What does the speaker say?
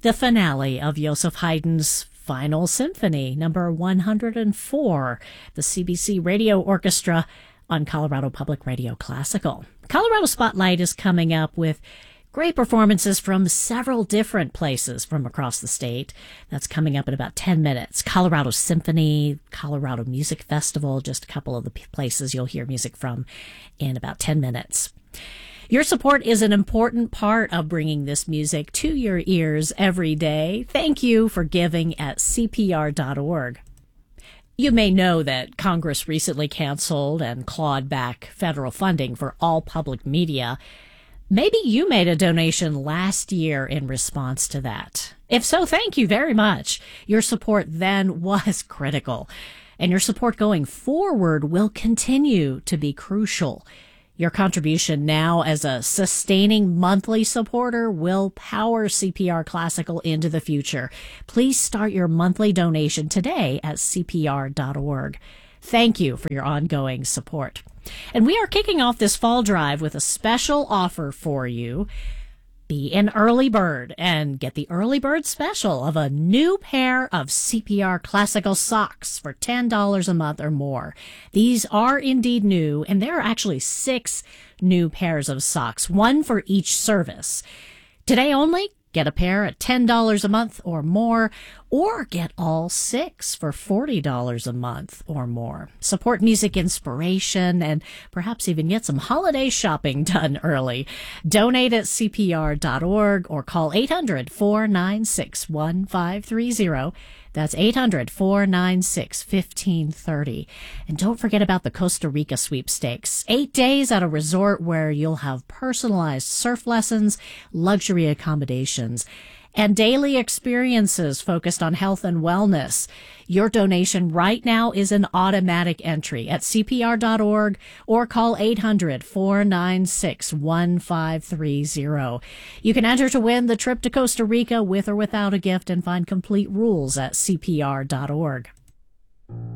the finale of Joseph Haydn's Final Symphony, number 104, the CBC Radio Orchestra on Colorado Public Radio Classical. Colorado Spotlight is coming up with great performances from several different places from across the state. That's coming up in about 10 minutes. Colorado Symphony, Colorado Music Festival, just a couple of the places you'll hear music from in about 10 minutes. Your support is an important part of bringing this music to your ears every day. Thank you for giving at CPR.org. You may know that Congress recently canceled and clawed back federal funding for all public media. Maybe you made a donation last year in response to that. If so, thank you very much. Your support then was critical, and your support going forward will continue to be crucial. Your contribution now as a sustaining monthly supporter will power CPR Classical into the future. Please start your monthly donation today at CPR.org. Thank you for your ongoing support. And we are kicking off this fall drive with a special offer for you. Be an early bird and get the early bird special of a new pair of CPR Classical socks for $10 a month or more. These are indeed new, and there are actually 6 new pairs of socks, one for each service. Today only, get a pair at $10 a month or more, or get all 6 for $40 a month or more. Support music inspiration and perhaps even get some holiday shopping done early. Donate at CPR.org or call 800-496-1530. That's 800-496-1530. And don't forget about the Costa Rica sweepstakes. 8 days at a resort where you'll have personalized surf lessons, luxury accommodations, and daily experiences focused on health and wellness. Your donation right now is an automatic entry at CPR.org or call 800-496-1530. You can enter to win the trip to Costa Rica with or without a gift and find complete rules at CPR.org.